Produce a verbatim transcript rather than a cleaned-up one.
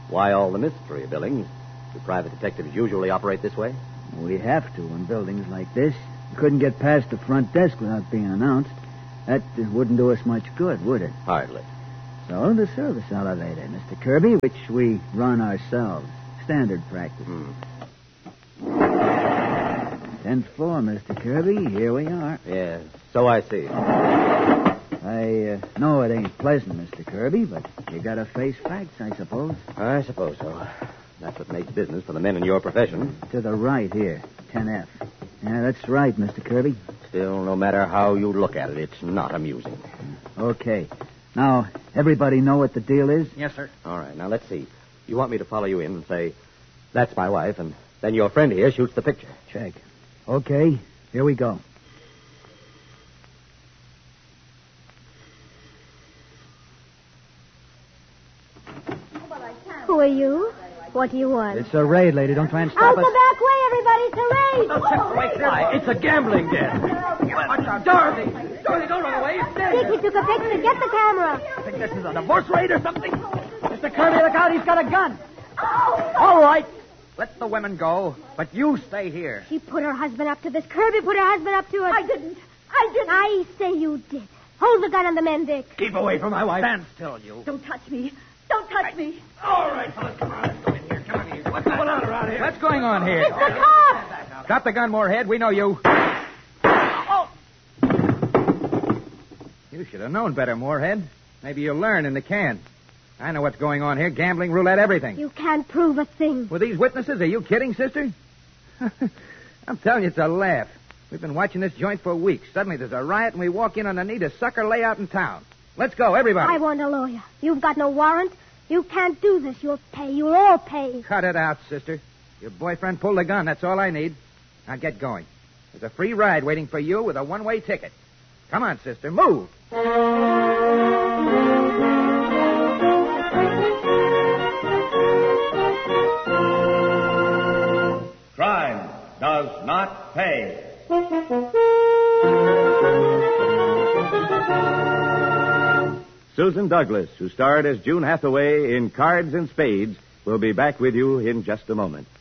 Why all the mystery, Billings? Do private detectives usually operate this way? We have to in buildings like this. You couldn't get past the front desk without being announced. That uh, wouldn't do us much good, would it? Hardly. So the service elevator, Mister Kirby, which we run ourselves. Standard practice. Hmm. Tenth floor, Mister Kirby. Here we are. Yes, so I see. I uh, know it ain't pleasant, Mister Kirby, but you gotta face facts, I suppose. I suppose so. That's what makes business for the men in your profession. To the right here, ten F. Yeah, that's right, Mister Kirby. Still, no matter how you look at it, it's not amusing. Okay. Now, everybody know what the deal is? Yes, sir. All right, now let's see. You want me to follow you in and say, that's my wife, and then your friend here shoots the picture. Check. Okay, here we go. Who are you? What do you want? It's a raid, lady. Don't try and stop Out us. the back way, everybody. It's a raid. Why, it's a gambling den. Dorothy! Dorothy, don't run away. It's dead. Dick, he took a picture. Get the camera. Think this is a divorce raid or something? Mister Kirby, look out. He's got a gun. All right. Let the women go, but you stay here. She put her husband up to this. Kirby put her husband up to it. I didn't. I didn't. I say you did. Hold the gun on the men, Dick. Keep away from my wife. Stand still, you. Don't touch me. Don't touch me. All right, fellas, come on. Let's go in here. Come on here. What's going on around here? What's going on here? It's the cops. Drop the gun, Moorhead. We know you. Oh. You should have known better, Moorhead. Maybe you'll learn in the can. I know what's going on here. Gambling, roulette, everything. You can't prove a thing. With these witnesses? Are you kidding, sister? I'm telling you, it's a laugh. We've been watching this joint for weeks. Suddenly there's a riot, and we walk in on the neatest sucker layout in town. Let's go, everybody. I want a lawyer. You've got no warrant. You can't do this. You'll pay. You'll all pay. Cut it out, sister. Your boyfriend pulled the gun. That's all I need. Now get going. There's a free ride waiting for you with a one-way ticket. Come on, sister. Move. Crime does not pay. Susan Douglas, who starred as June Hathaway in Cards and Spades, will be back with you in just a moment.